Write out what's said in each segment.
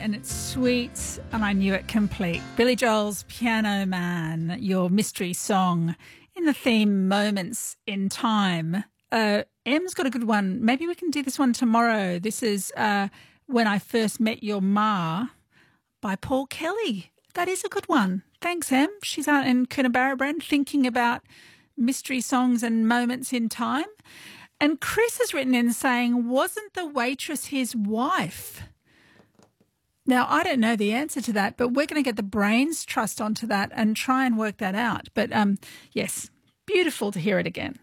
and it's sweet, and I knew it complete. Billy Joel's Piano Man, your mystery song in the theme Moments in Time. Em's got a good one. Maybe we can do this one tomorrow. This is When I First Met Your Ma by Paul Kelly. That is a good one. Thanks, Em. She's out in Coonabarabran thinking about mystery songs and moments in time. And Chris has written in saying, wasn't the waitress his wife? Now, I don't know the answer to that, but we're going to get the Brains Trust onto that and try and work that out. But, yes, beautiful to hear it again.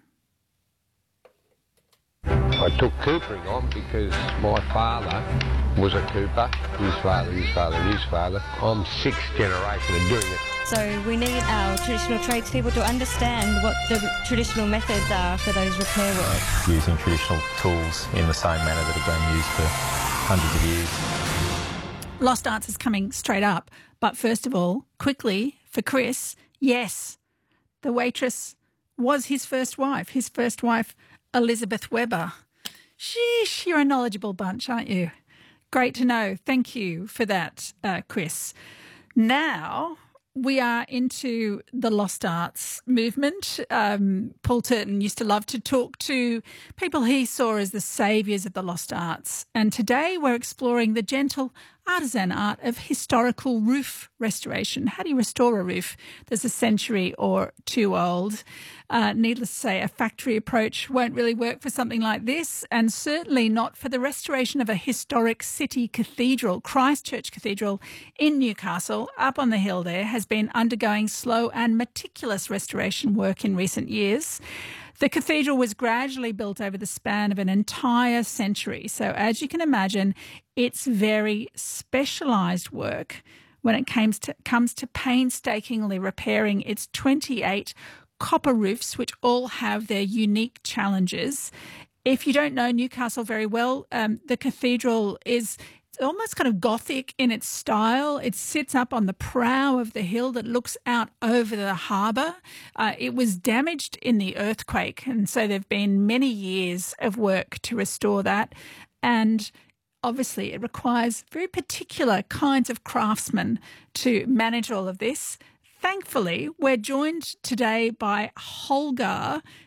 I took coopering on because my father was a cooper, his father, his father, his father. I'm sixth generation of doing it. So we need our traditional tradespeople to understand what the traditional methods are for those repair works. Using traditional tools in the same manner that have been used for hundreds of years. Lost Arts is coming straight up. But first of all, quickly, for Chris, yes, the waitress was his first wife, Elizabeth Weber. Sheesh, you're a knowledgeable bunch, aren't you? Great to know. Thank you for that, Chris. Now we are into the Lost Arts movement. Paul Turton used to love to talk to people he saw as the saviours of the Lost Arts. And today we're exploring the gentle artisan art of historical roof restoration. How do you restore a roof that's a century or two old? Needless to say, a factory approach won't really work for something like this, and certainly not for the restoration of a historic city cathedral. Christchurch Cathedral in Newcastle, up on the hill there, has been undergoing slow and meticulous restoration work in recent years. The cathedral was gradually built over the span of an entire century. So as you can imagine, it's very specialised work when it comes to painstakingly repairing its 28 copper roofs, which all have their unique challenges. If you don't know Newcastle very well, the cathedral is almost kind of Gothic in its style. It sits up on the prow of the hill that looks out over the harbour. It was damaged in the earthquake, and so there have been many years of work to restore that. And obviously it requires very particular kinds of craftsmen to manage all of this. Thankfully, we're joined today by Holgar,